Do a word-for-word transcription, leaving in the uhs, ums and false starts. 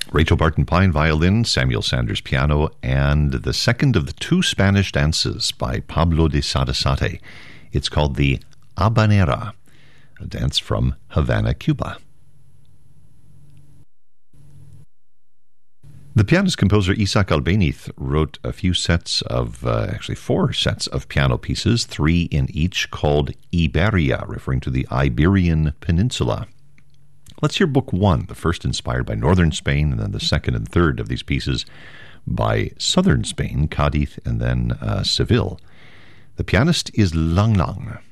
Rachel Barton Pine, violin, Samuel Sanders, piano, and the second of the two Spanish dances by Pablo de Sarasate. It's called the Habanera, a dance from Havana, Cuba. The pianist-composer Isaac Albéniz wrote a few sets of, uh, actually four sets of piano pieces, three in each, called Iberia, referring to the Iberian Peninsula. Let's hear book one, the first inspired by northern Spain, and then the second and third of these pieces by southern Spain, Cadiz, and then uh, Seville. The pianist is Lang Lang.